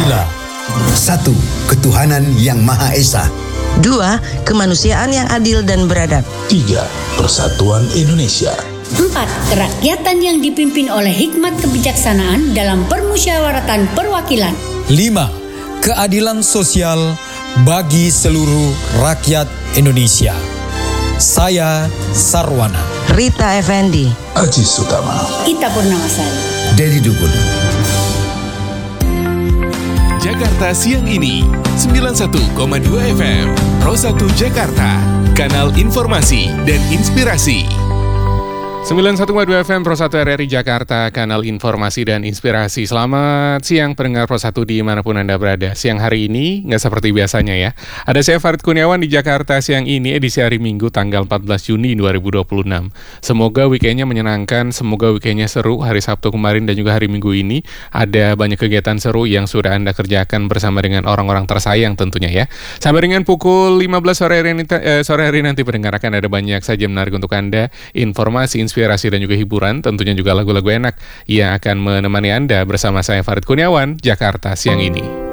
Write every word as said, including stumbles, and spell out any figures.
Pancasila. Satu, ketuhanan yang Maha Esa. Dua, kemanusiaan yang adil dan beradab. Tiga, persatuan Indonesia. Empat, kerakyatan yang dipimpin oleh hikmat kebijaksanaan dalam permusyawaratan perwakilan. Lima, keadilan sosial bagi seluruh rakyat Indonesia. Saya Sarwana. Rita Effendi. Aji Sutama. Ita Purnamasari. Dedi Dukun. Jakarta Siang Ini sembilan puluh satu koma dua F M Pro satu Jakarta, kanal informasi dan inspirasi. sembilan puluh satu koma dua F M Pro satu R R I Jakarta, kanal informasi dan inspirasi. Selamat siang pendengar Pro satu dimanapun Anda berada. Siang hari ini nggak seperti biasanya ya. Ada saya Farid Kurniawan di Jakarta Siang Ini, edisi hari Minggu tanggal empat belas Juni dua ribu dua puluh enam. Semoga weekendnya menyenangkan, semoga weekendnya seru. Hari Sabtu kemarin dan juga hari Minggu ini ada banyak kegiatan seru yang sudah Anda kerjakan bersama dengan orang-orang tersayang tentunya ya. Sampai dengan pukul lima belas sore hari, eh, sore hari nanti pendengar akan ada banyak saja menarik untuk Anda. Informasi, inspirasi dan juga hiburan, tentunya juga lagu-lagu enak yang akan menemani Anda bersama saya Farid Kurniawan, Jakarta Siang Ini.